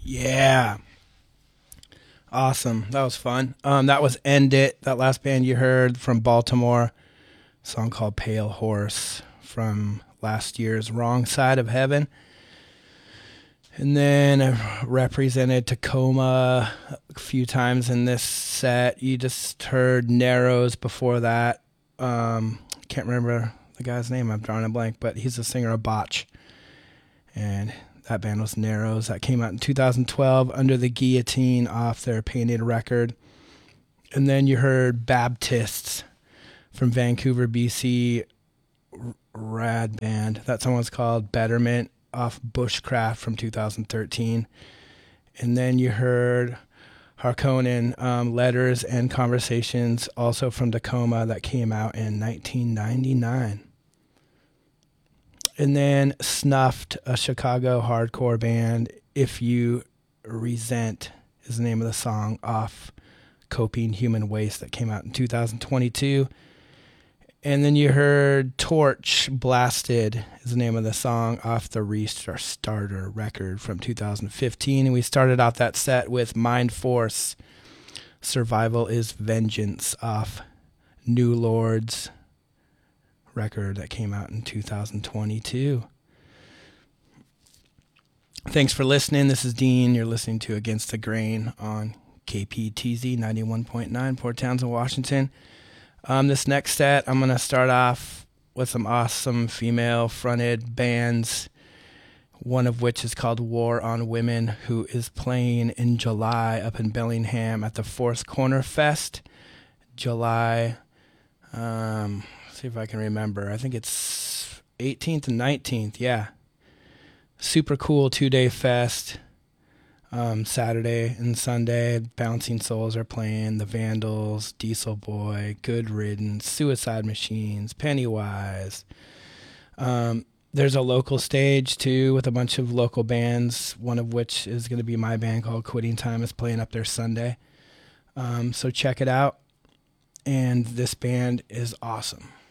Yeah. Awesome. That was fun. That was End It, that last band you heard from Baltimore. A song called Pale Horse from last year's Wrong Side of Heaven. And then I represented Tacoma a few times in this set. You just heard Narrows before that. Can't remember the guy's name. I'm drawing a blank, but he's the singer of Botch. And that band was Narrows. That came out in 2012 Under the Guillotine off their Painted record. And then you heard Baptists from Vancouver, BC. Rad band. That song was called Betterment off Bushcraft from 2013. And then you heard Harkonnen, Letters and Conversations, also from Tacoma, that came out in 1999. And then Snuffed, a Chicago hardcore band, If You Resent is the name of the song, off Coping Human Waste, that came out in 2022. And then you heard Torch, Blasted is the name of the song, off the Restarter record from 2015. And we started out that set with Mind Force, Survival is Vengeance, off New Lords record that came out in 2022. Thanks for listening. This is Dean. You're listening to Against the Grain on KPTZ 91.9, Port Townsend, Washington. This next set, I'm going to start off with some awesome female-fronted bands, one of which is called War on Women, who is playing in July up in Bellingham at the Fourth Corner Fest. July, see if I can remember. I think it's 18th and 19th, yeah. Super cool 2-day fest. Saturday and Sunday, Bouncing Souls are playing, The Vandals, Diesel Boy, Good Riddance, Suicide Machines, Pennywise. There's a local stage, too, with a bunch of local bands, one of which is going to be my band called Quitting Time is playing up there Sunday. So check it out. And this band is awesome.